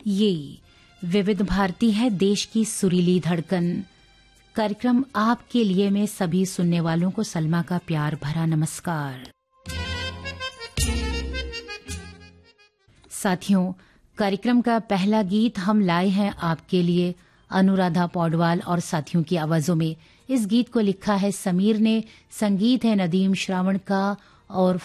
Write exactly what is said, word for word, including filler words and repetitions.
ये विविध भारती है, देश की सुरीली धड़कन। कार्यक्रम आपके लिए में सभी सुनने वालों को सलमा का प्यार भरा नमस्कार। साथियों, कार्यक्रम का पहला गीत हम लाए हैं आपके लिए अनुराधा पौडवाल और साथियों की आवाजों में। इस गीत को लिखा है समीर ने, संगीत है नदीम श्रावण का और